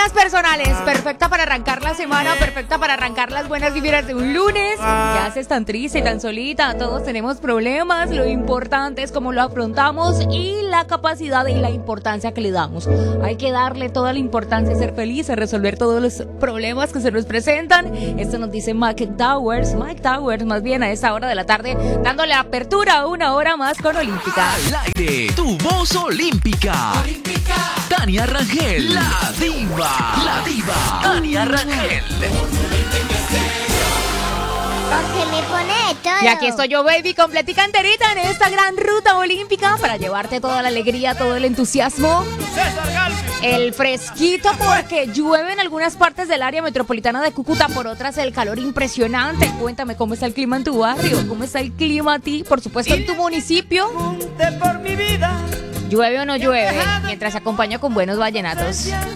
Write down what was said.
mías personales, perfecta para arrancar la semana, perfecta para arrancar las buenas vibras de un lunes. Ya haces tan triste y tan solita, todos tenemos problemas, lo importante es cómo lo afrontamos y la capacidad y la importancia que le damos. Hay que darle toda la importancia a ser feliz, a resolver todos los problemas que se nos presentan. Esto nos dice Mike Towers, más bien a esta hora de la tarde, dándole apertura a una hora más con Olímpica. Al aire, tu voz olímpica. Tania Rangel, la diva. Tania Rangel. Porque me pone todo. Y aquí estoy yo, baby, completica enterita en esta gran ruta olímpica para llevarte toda la alegría, todo el entusiasmo, el fresquito, porque llueve en algunas partes del área metropolitana de Cúcuta, por otras el calor impresionante. Cuéntame cómo está el clima en tu barrio, cómo está el clima a ti, por supuesto en tu municipio. ¿Llueve o no llueve? Mientras se acompaña con buenos vallenatos.